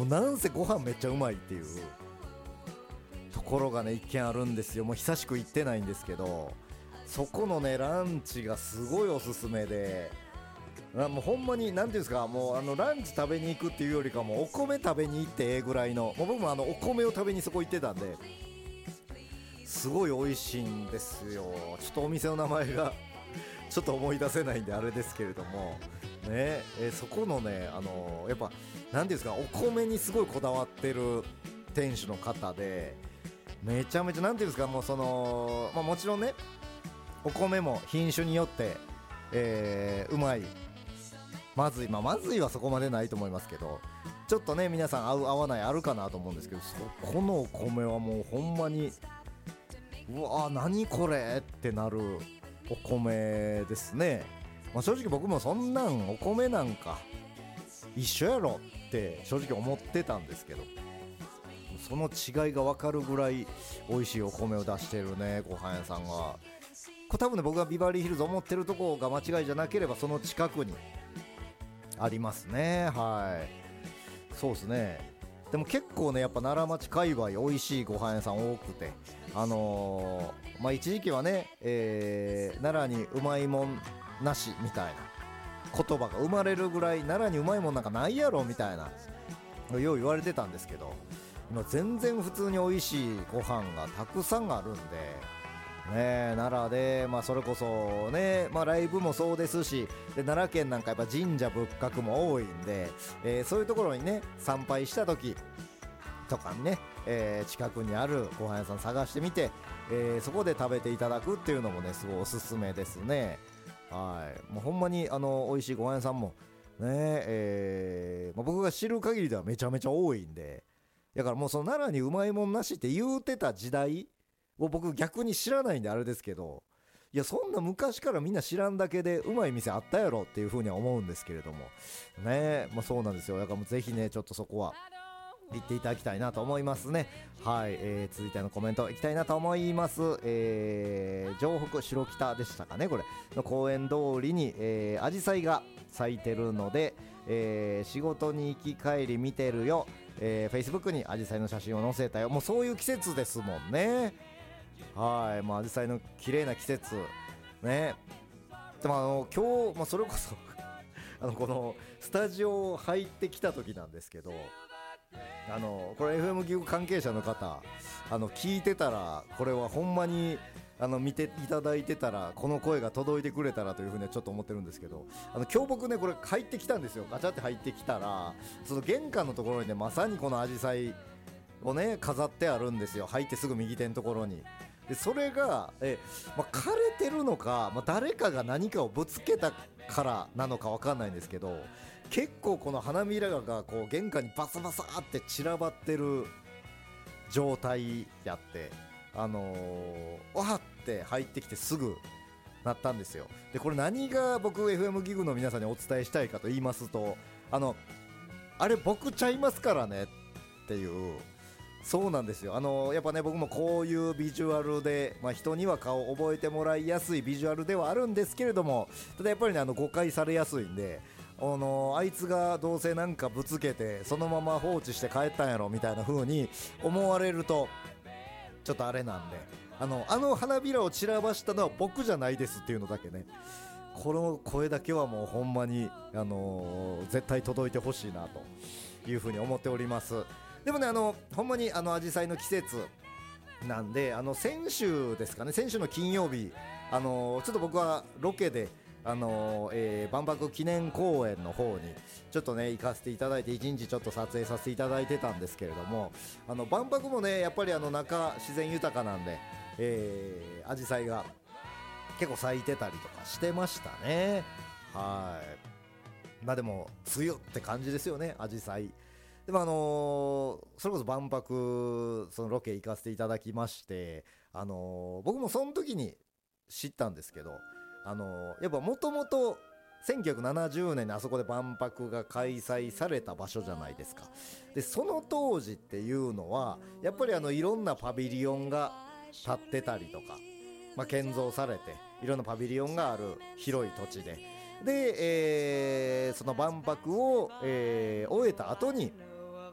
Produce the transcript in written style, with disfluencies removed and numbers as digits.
もうなんせご飯めっちゃうまいっていうところがね一軒あるんですよ。もう久しく行ってないんですけど、そこのねランチがすごいおすすめで、もうほんまになんていうんですか、もうランチ食べに行くっていうよりかもお米食べに行ってぐらいの、もう僕もお米を食べにそこ行ってたんですごい美味しいんですよ。ちょっとお店の名前がちょっと思い出せないんであれですけれどもね、そこのねやっぱなんていうんですか、お米にすごいこだわってる店主の方で、めちゃめちゃなんていうんですか、もうもちろんねお米も品種によって、うまいまずい、まずいはそこまでないと思いますけど、ちょっとね皆さん合う合わないあるかなと思うんですけど、そこのお米はもうほんまにうわ何これってなるお米ですね。正直僕もそんなんお米なんか一緒やろって正直思ってたんですけど、その違いが分かるぐらい美味しいお米を出してるねご飯屋さんが。これ多分ね僕がビバリーヒルズ思ってるとこが間違いじゃなければその近くにありますね。はい、そうですね。でも結構ねやっぱ奈良町界隈美味しいご飯屋さん多くて、一時期はね、奈良にうまいもんなしみたいな言葉が生まれるぐらい奈良にうまいもんなんかないやろみたいなよう言われてたんですけど、今全然普通に美味しいご飯がたくさんあるんでね、奈良で、それこそね、ライブもそうですし、で奈良県なんかやっぱ神社仏閣も多いんで、そういうところにね参拝した時とかにね、近くにあるご飯屋さん探してみて、そこで食べていただくっていうのもねすごいおすすめですね。はい、もうほんまに美味しいご飯屋さんもね、僕が知る限りではめちゃめちゃ多いんで、だからもうその奈良にうまいもんなしって言うてた時代を僕逆に知らないんであれですけど、いやそんな昔からみんな知らんだけでうまい店あったやろっていう風には思うんですけれどもね、そうなんですよ。だからもうぜひねちょっとそこは行っていただきたいなと思いますね。はい、続いてのコメントいきたいなと思います。城北白北でしたかね、これの公園通りにアジサイが咲いてるので、仕事に行き帰り見てるよ、Facebook にアジサイの写真を載せたよ。もうそういう季節ですもんね。はい、アジサイの綺麗な季節ね。でも今日、それこそこのスタジオ入ってきた時なんですけど、これ FM ギグ関係者の方聞いてたら、これはほんまに見ていただいてたらこの声が届いてくれたらというふうにはちょっと思ってるんですけど、今日僕ねこれ入ってきたんですよ。ガチャって入ってきたらその玄関のところにねまさにこのアジサイをね飾ってあるんですよ。入ってすぐ右手のところに。でそれが枯れてるのか、誰かが何かをぶつけたからなのか分かんないんですけど、結構この花びらがこう玄関にバサバサって散らばってる状態やって、わーって入ってきてすぐなったんですよ。でこれ何が僕 FM ギグの皆さんにお伝えしたいかと言いますと、あれ僕ちゃいますからねっていう。そうなんですよ。やっぱね僕もこういうビジュアルで、人には顔を覚えてもらいやすいビジュアルではあるんですけれども、ただやっぱりね誤解されやすいんで、あいつがどうせなんかぶつけてそのまま放置して帰ったんやろみたいな風に思われるとちょっとあれなんで、花びらを散らばしたのは僕じゃないですっていうのだけね、この声だけはもうほんまに、絶対届いてほしいなという風に思っております。でもねほんまにアジサイの季節なんで、先週ですかね、先週の金曜日ちょっと僕はロケで万博記念公園の方にちょっとね行かせていただいて1日ちょっと撮影させていただいてたんですけれども、万博もねやっぱり中自然豊かなんでアジサイが結構咲いてたりとかしてましたね。はい、でも梅雨って感じですよねアジサイ。でもそれこそ万博そのロケ行かせていただきまして、僕もその時に知ったんですけど、やっぱもともと1970年にあそこで万博が開催された場所じゃないですか。でその当時っていうのはやっぱりいろんなパビリオンが建ってたりとか、建造されていろんなパビリオンがある広い土地で、その万博を、終えた後に